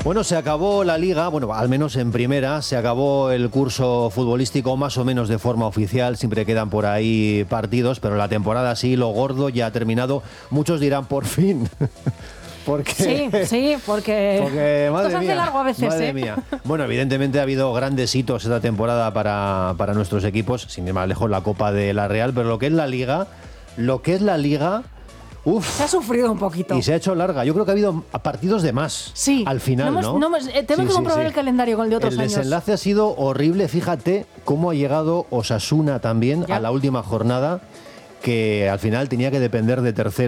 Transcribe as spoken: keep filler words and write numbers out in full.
Bueno, se acabó la Liga, bueno, al menos en primera, se acabó el curso futbolístico más o menos de forma oficial, siempre quedan por ahí partidos, pero la temporada sí, lo gordo ya ha terminado. Muchos dirán, por fin. Porque, sí, sí, porque, porque madre esto se mía, hace largo a veces. Madre ¿eh? mía. Bueno, evidentemente ha habido grandes hitos esta temporada para, para nuestros equipos, sin ir más lejos la Copa de la Real, pero lo que es la Liga, lo que es la Liga... Uf, se ha sufrido un poquito. Y se ha hecho larga. Yo creo que ha habido partidos de más. Sí. Al final, no hemos, ¿no? no hemos, eh, tengo sí, que comprobar sí, sí. el calendario con el de otros el años. El desenlace ha sido horrible. Fíjate cómo ha llegado Osasuna también ¿Ya? a la última jornada, que al final tenía que depender de tercero.